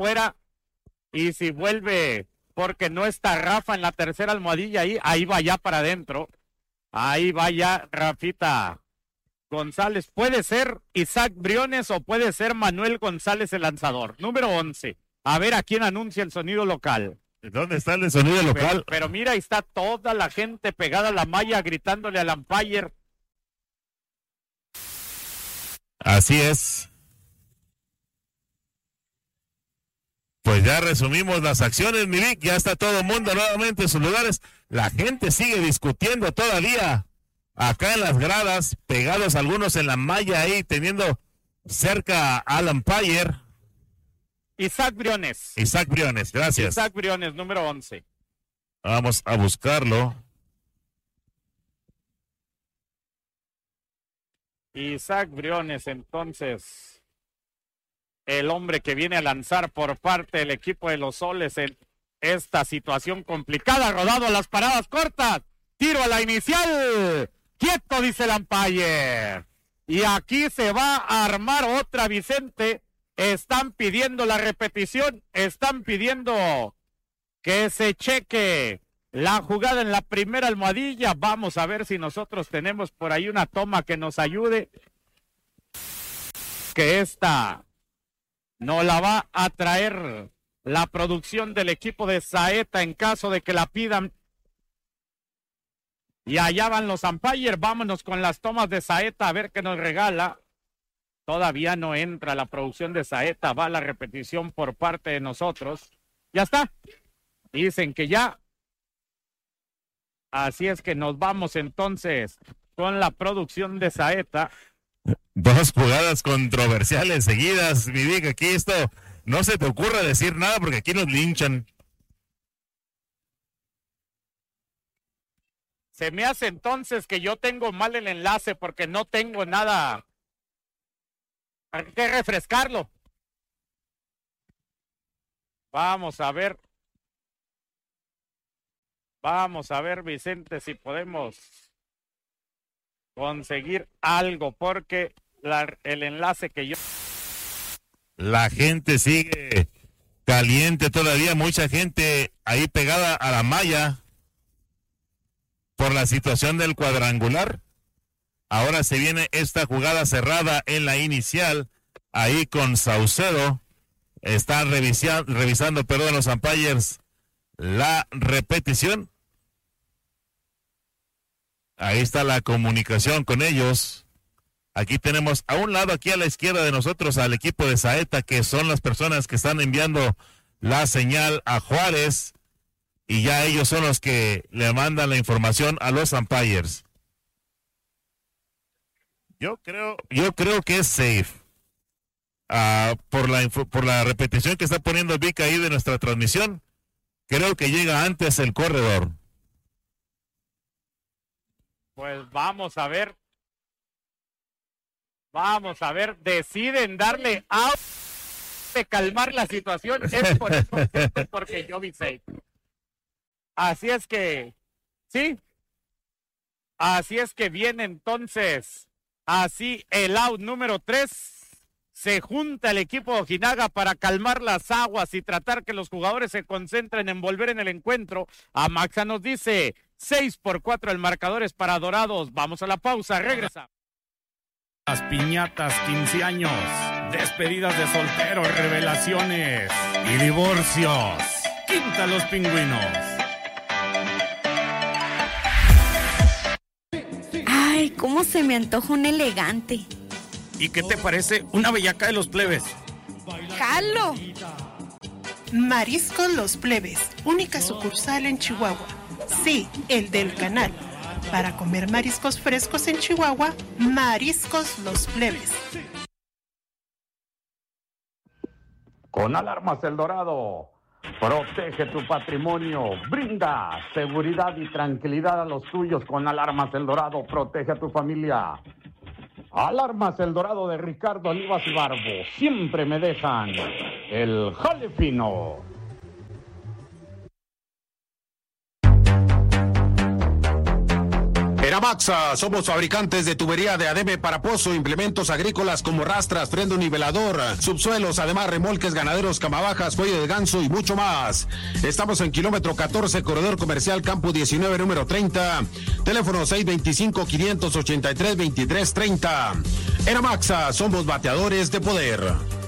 fuera. Y si vuelve, porque no está Rafa en la tercera almohadilla ahí va ya para adentro. Ahí va ya Rafita González. Puede ser Isaac Briones o puede ser Manuel González el lanzador. Número 11. A ver a quién anuncia el sonido local. ¿Dónde está el sonido local? Pero mira, ahí está toda la gente pegada a la malla gritándole al umpire. Así es. Pues ya resumimos las acciones, mi Vic. Ya está todo el mundo nuevamente en sus lugares. La gente sigue discutiendo todavía acá en las gradas, pegados algunos en la malla ahí, teniendo cerca al umpire. Isaac Briones, gracias. Isaac Briones, número 11. Vamos a buscarlo. Isaac Briones, entonces, el hombre que viene a lanzar por parte del equipo de los Soles en esta situación complicada, rodado a las paradas cortas, tiro a la inicial, quieto, dice el umpire. Y aquí se va a armar otra, Vicente. Están pidiendo la repetición, están pidiendo que se cheque la jugada en la primera almohadilla. Vamos a ver si nosotros tenemos por ahí una toma que nos ayude. Que esta no la va a traer la producción del equipo de Saeta en caso de que la pidan. Y allá van los umpires. Vámonos con las tomas de Saeta a ver qué nos regala. Todavía no entra la producción de Saeta, va la repetición por parte de nosotros. Ya está. Dicen que ya. Así es que nos vamos entonces con la producción de Saeta. Dos jugadas controversiales seguidas, mi Vic. Aquí esto no se te ocurra decir nada porque aquí nos linchan. Se me hace entonces que yo tengo mal el enlace porque no tengo nada. Hay que refrescarlo. Vamos a ver, Vicente, si podemos conseguir algo, porque el enlace que yo... La gente sigue caliente todavía, mucha gente ahí pegada a la malla por la situación del cuadrangular. Ahora se viene esta jugada cerrada en la inicial, ahí con Saucedo. Están revisando los umpires la repetición. Ahí está la comunicación con ellos. Aquí tenemos a un lado, aquí a la izquierda de nosotros, al equipo de Saeta, que son las personas que están enviando la señal a Juárez. Y ya ellos son los que le mandan la información a los umpires. Yo creo que es safe. Por la repetición que está poniendo Vic ahí de nuestra transmisión, creo que llega antes el corredor. Pues vamos a ver, deciden darle out de calmar la situación, es por eso, porque yo vi safe. Así es que, sí, así es que viene entonces, así el out número 3. Se junta el equipo de Ojinaga para calmar las aguas y tratar que los jugadores se concentren en volver en el encuentro. Amaxa nos dice 6-4 el marcador es para Dorados. Vamos a la pausa, regresa. Las piñatas, 15 años, despedidas de solteros, revelaciones y divorcios. Quinta Los Pingüinos. Ay, cómo se me antoja un elegante. ¿Y qué te parece una bellaca de los plebes? ¡Jalo! Mariscos Los Plebes, única sucursal en Chihuahua. Sí, el del canal. Para comer mariscos frescos en Chihuahua, Mariscos Los Plebes. Con Alarmas El Dorado, protege tu patrimonio, brinda seguridad y tranquilidad a los tuyos. Con Alarmas El Dorado, protege a tu familia. Alarmas El Dorado de Ricardo Olivas y Barbo, siempre me dejan el jale fino. En Amaxa somos fabricantes de tubería de ADM para pozo, implementos agrícolas como rastras, freno nivelador, subsuelos, además remolques ganaderos, camabajas, cuello de ganso y mucho más. Estamos en kilómetro 14, corredor comercial Campo 19, número 30. Teléfono 625-583-2330. En Amaxa somos bateadores de poder.